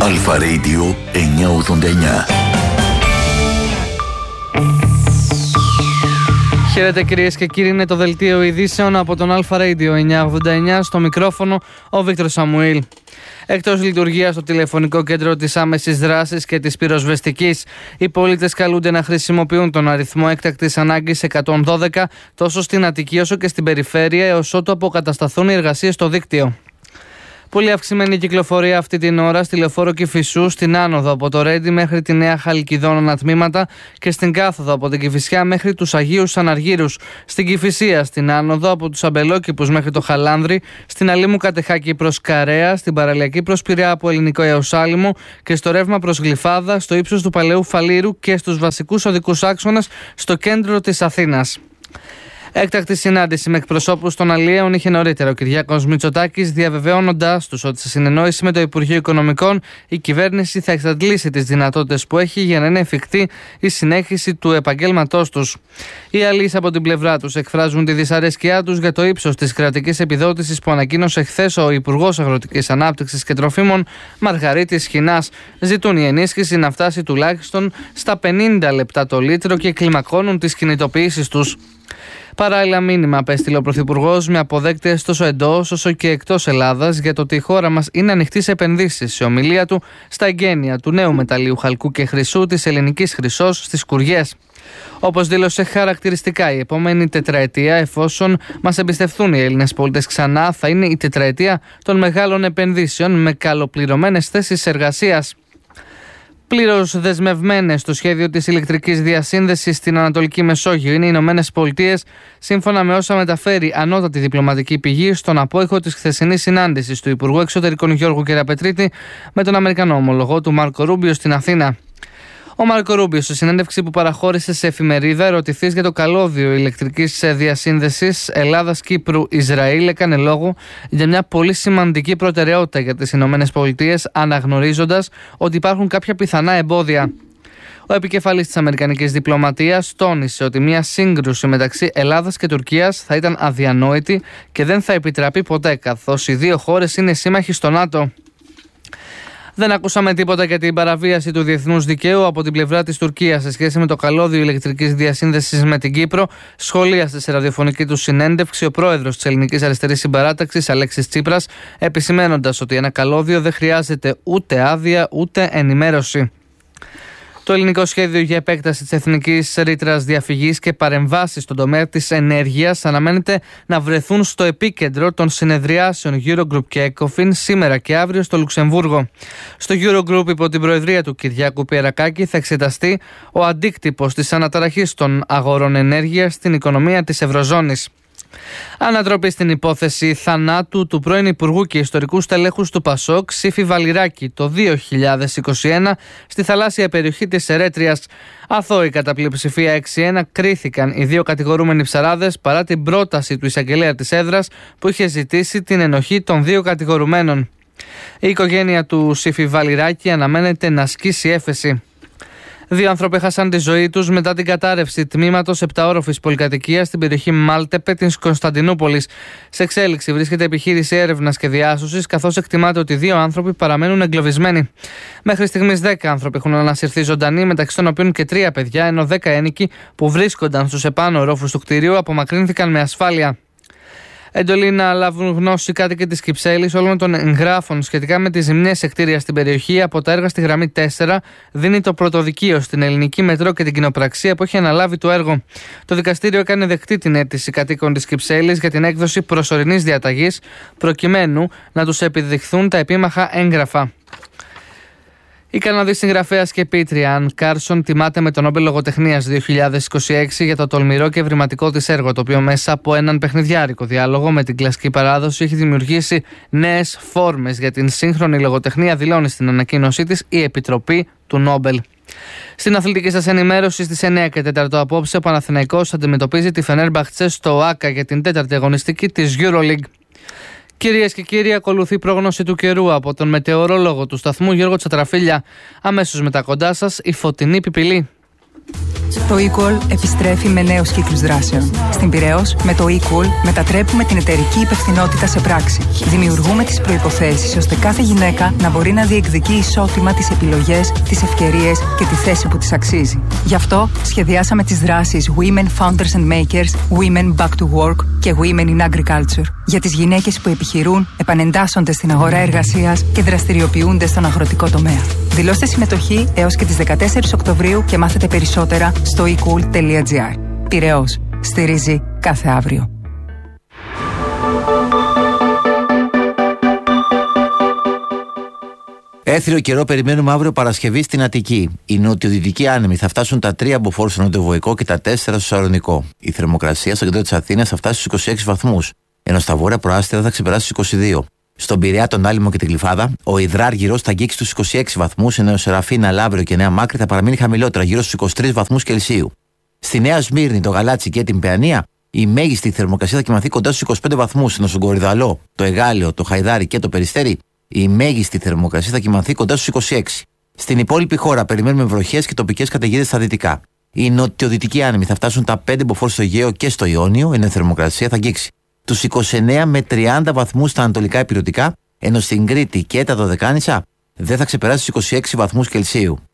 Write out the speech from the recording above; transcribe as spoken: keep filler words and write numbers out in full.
Αλφα Radio εννιακόσια ογδόντα εννιά. Χαίρετε κυρίες και κύριοι, είναι το δελτίο ειδήσεων από τον Αλφα Radio εννιακόσια ογδόντα εννιά. Στο μικρόφωνο ο Βίκτορ Σαμουήλ. Εκτός λειτουργίας το τηλεφωνικό κέντρο της άμεσης δράσης και της πυροσβεστικής, οι πολίτες καλούνται να χρησιμοποιούν τον αριθμό έκτακτης ανάγκης εκατόν δώδεκα τόσο στην Αττική όσο και στην περιφέρεια έως ότου αποκατασταθούν οι εργασίες στο δίκτυο. Πολύ αυξημένη κυκλοφορία αυτή την ώρα στη Λεωφόρο Κηφισού, στην άνοδο από το Ρέντι μέχρι τη Νέα Χαλκιδόνα τμήματα και στην κάθοδο από την Κηφισιά μέχρι τους Αγίους Αναργύρους. Στην Κηφισία, στην άνοδο από τους Αμπελόκηπους μέχρι το Χαλάνδρι, στην Αλήμου Κατεχάκη προς Καρέα, στην παραλιακή προς Πειραιά από Ελληνικό έως Άλυμο και στο ρεύμα προς Γλυφάδα, στο ύψος του Παλαιού Φαλήρου και στους βασικούς οδικούς άξονες στο κέντρο της Αθήνας. Έκτακτη συνάντηση με εκπροσώπους των αλλιέων είχε νωρίτερα ο Κυριάκος Μητσοτάκης, διαβεβαιώνοντας τους ότι σε συνεννόηση με το Υπουργείο Οικονομικών η κυβέρνηση θα εξαντλήσει τις δυνατότητες που έχει για να είναι εφικτή η συνέχιση του επαγγέλματός τους. Οι αλλοίς από την πλευρά τους εκφράζουν τη δυσαρέσκειά τους για το ύψος της κρατικής επιδότησης που ανακοίνωσε χθες ο Υπουργός Αγροτικής Ανάπτυξης και Τροφίμων Μαργαρίτης Χινάς. Ζητούν η ενίσχυση να φτάσει τουλάχιστον στα πενήντα λεπτά το λίτρο και κλιμακώνουν τις κινητοποιήσεις τους. Παράλληλα, μήνυμα απέστειλε ο Πρωθυπουργός με αποδέκτες τόσο εντός όσο και εκτός Ελλάδας για το ότι η χώρα μας είναι ανοιχτή σε επενδύσεις. Σε ομιλία του στα εγγένεια του νέου μεταλλίου χαλκού και χρυσού της ελληνικής χρυσός στις Κουριές. Όπως δήλωσε χαρακτηριστικά, η επόμενη τετραετία, εφόσον μας εμπιστευτούν οι Έλληνες πολίτες ξανά, θα είναι η τετραετία των μεγάλων επενδύσεων με καλοπληρωμένες θέσεις εργασίας. Πλήρως δεσμευμένες στο σχέδιο της ηλεκτρικής διασύνδεσης στην Ανατολική Μεσόγειο είναι οι Ηνωμένες Πολιτείες, σύμφωνα με όσα μεταφέρει ανώτατη διπλωματική πηγή στον απόϊχο της χθεσινής συνάντησης του Υπουργού Εξωτερικών Γιώργου Κεραπετρίτη με τον Αμερικανό ομολογό του Μάρκο Ρούμπιο στην Αθήνα. Ο Μάρκο Ρούμπιο, σε συνέντευξη που παραχώρησε σε εφημερίδα, ερωτηθείς για το καλώδιο ηλεκτρικής διασύνδεσης Ελλάδας-Κύπρου-Ισραήλ, έκανε λόγο για μια πολύ σημαντική προτεραιότητα για τις Ηνωμένες Πολιτείες, αναγνωρίζοντας ότι υπάρχουν κάποια πιθανά εμπόδια. Ο επικεφαλής της Αμερικανικής διπλωματίας τόνισε ότι μια σύγκρουση μεταξύ Ελλάδας και Τουρκίας θα ήταν αδιανόητη και δεν θα επιτραπεί ποτέ, καθώς οι δύο χώρες είναι σύμμαχοι στο ΝΑΤΟ. Δεν ακούσαμε τίποτα για την παραβίαση του διεθνούς δικαίου από την πλευρά της Τουρκίας σε σχέση με το καλώδιο ηλεκτρικής διασύνδεσης με την Κύπρο, σχολίασε σε ραδιοφωνική του συνέντευξη ο πρόεδρος της Ελληνικής Αριστερής Συμπαράταξης, Αλέξης Τσίπρας, επισημένοντας ότι ένα καλώδιο δεν χρειάζεται ούτε άδεια ούτε ενημέρωση. Το ελληνικό σχέδιο για επέκταση της εθνικής ρήτρας διαφυγής και παρεμβάσεις στον τομέα της ενέργειας αναμένεται να βρεθούν στο επίκεντρο των συνεδριάσεων Eurogroup και ECOFIN σήμερα και αύριο στο Λουξεμβούργο. Στο Eurogroup, υπό την προεδρία του Κυριάκου Πιερακάκη, θα εξεταστεί ο αντίκτυπος της αναταραχής των αγορών ενέργειας στην οικονομία της Ευρωζώνης. Ανατροπή στην υπόθεση θανάτου του πρώην Υπουργού και ιστορικού στελέχους του Πασόκ, Σύφη Βαλιράκη, το δύο χιλιάδες είκοσι ένα στη θαλάσσια περιοχή της Ερέτριας. Αθώοι κατά πλειοψηφία έξι ένα κρίθηκαν οι δύο κατηγορούμενοι ψαράδες παρά την πρόταση του εισαγγελέα της έδρας που είχε ζητήσει την ενοχή των δύο κατηγορουμένων. Η οικογένεια του Σύφη Βαλιράκη αναμένεται να ασκήσει έφεση. Δύο άνθρωποι χάσαν τη ζωή τους μετά την κατάρρευση τμήματος επταόροφης πολυκατοικίας στην περιοχή Μάλτεπε της Κωνσταντινούπολης. Σε εξέλιξη βρίσκεται επιχείρηση έρευνας και διάσωσης, καθώς εκτιμάται ότι δύο άνθρωποι παραμένουν εγκλωβισμένοι. Μέχρι στιγμής δέκα άνθρωποι έχουν ανασυρθεί ζωντανοί, μεταξύ των οποίων και τρία παιδιά, ενώ δέκα ένοικοι που βρίσκονταν στους επάνω ορόφους του κτηρίου απομακρύνθηκαν με ασφάλεια. Εντολή να λάβουν γνώση κάτοικοι της Κυψέλης όλων των εγγράφων σχετικά με τις ζημιές σε κτίρια στην περιοχή από τα έργα στη γραμμή τέσσερα δίνει το πρωτοδικείο στην Ελληνική Μετρό και την κοινοπραξία που έχει αναλάβει το έργο. Το δικαστήριο έκανε δεκτή την αίτηση κατοίκων της Κυψέλης για την έκδοση προσωρινής διαταγής προκειμένου να τους επιδειχθούν τα επίμαχα έγγραφα. Η Καναδή συγγραφέας και ποιήτρια Αν Κάρσον τιμάται με το Νόμπελ Λογοτεχνίας δύο χιλιάδες είκοσι έξι για το τολμηρό και ευρηματικό της έργο, το οποίο μέσα από έναν παιχνιδιάρικο διάλογο με την κλασική παράδοση έχει δημιουργήσει νέες φόρμες για την σύγχρονη λογοτεχνία, δηλώνει στην ανακοίνωσή της η Επιτροπή του Νόμπελ. Στην αθλητική σας ενημέρωση στις εννιά και τέσσερα απόψε, ο Παναθηναϊκός αντιμετωπίζει τη Φενέρμπαχτσε στο ΟΑΚΑ για την τέταρτη αγωνιστική της EuroLeague. Κυρίες και κύριοι, ακολουθεί πρόγνωση του καιρού από τον μετεωρολόγο του σταθμού Γιώργο Τσατραφίλια. Αμέσως μετά κοντά σας η φωτεινή πιπηλή. Το eQual επιστρέφει με νέους κύκλους δράσεων. Στην Πειραιώς, με το eQual μετατρέπουμε την εταιρική υπευθυνότητα σε πράξη. Δημιουργούμε τις προϋποθέσεις ώστε κάθε γυναίκα να μπορεί να διεκδικεί ισότιμα τις επιλογές, τις ευκαιρίες και τη θέση που της αξίζει. Γι' αυτό σχεδιάσαμε τις δράσεις Women Founders and Makers, Women Back to Work και Women in Agriculture για τις γυναίκες που επιχειρούν, επανεντάσσονται στην αγορά εργασίας και δραστηριοποιούνται στον αγροτικό τομέα. Δηλώστε συμμετοχή έως και τις δεκατέσσερις Οκτωβρίου και μάθετε περισσότερα στο ecool τελεία gr. Πειραιώς. Στηρίζει κάθε αύριο. Έθριο καιρό περιμένουμε αύριο Παρασκευή στην Αττική. Οι νοτιοδυτικοί άνεμοι θα φτάσουν τα τρία μποφόρ στο νοτιοβοϊκό και τα τέσσερα στο Σαλονικό. Η θερμοκρασία στο κέντρο της Αθήνας θα φτάσει στους είκοσι έξι βαθμούς, ενώ στα βόρεια προάστια θα ξεπεράσει στους είκοσι δύο. Στον Πειραιά, τον Άλυμο και την Γλυφάδα, ο υδράργυρος θα αγγίξει τους είκοσι έξι βαθμούς, ενώ ο Σεραφίνα, Λαύριο και Νέα Μάκρη θα παραμείνει χαμηλότερα, γύρω στους είκοσι τρεις βαθμούς Κελσίου. Στη Νέα Σμύρνη, το Γαλάτσι και την Παιανία, η μέγιστη θερμοκρασία θα κοιμαθεί κοντά στους είκοσι πέντε βαθμούς, ενώ στον Κορυδαλό, το Εγάλεο, το Χαϊδάρι και το Περιστέρι, η μέγιστη θερμοκρασία θα κοιμαθεί κοντά στους είκοσι έξι. Στην υπόλοιπη χώρα περιμένουμε βροχές και τοπικές καταιγίδες στα δυτικά. Οι νοτιοδυτικοί άνεμοι θα φτάσουν τα πέντε μποφόρ στο Αιγαίο και στο Ιόνιο, ενώ η θερμοκρασία θα αγγίξει τους είκοσι εννέα με τριάντα βαθμούς στα ανατολικά ηπειρωτικά, ενώ στην Κρήτη και τα Δωδεκάνησα δεν θα ξεπεράσει τους είκοσι έξι βαθμούς Κελσίου.